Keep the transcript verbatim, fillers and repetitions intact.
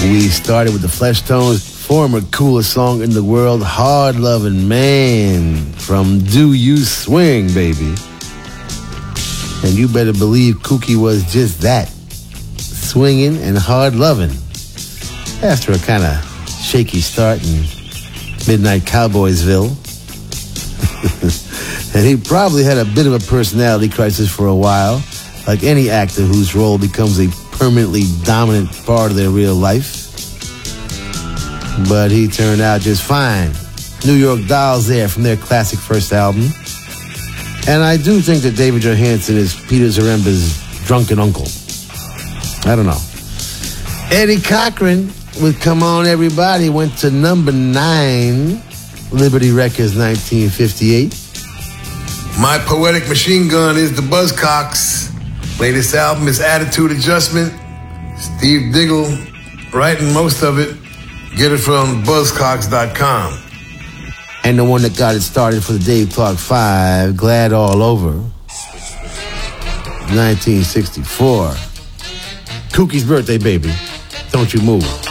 We started with the Fleshtones, former coolest song in the world, Hard Lovin' Man, from Do You Swing, baby. And you better believe Kooky was just that, swinging and hard loving. After a kind of shaky start in Midnight Cowboysville. And he probably had a bit of a personality crisis for a while, like any actor whose role becomes a permanently dominant part of their real life. But he turned out just fine. New York Dolls there from their classic first album. And I do think that David Johansen is Peter Zaremba's drunken uncle. I don't know. Eddie Cochran with Come On Everybody went to number nine, Liberty Records, nineteen fifty-eight. My Poetic Machine Gun is the Buzzcocks. Latest album is Attitude Adjustment. Steve Diggle writing most of it. Get it from buzzcocks dot com. And the one that got it started for the Dave Clark Five, Glad All Over, nineteen sixty-four. Kooky's birthday, baby. Don't you move.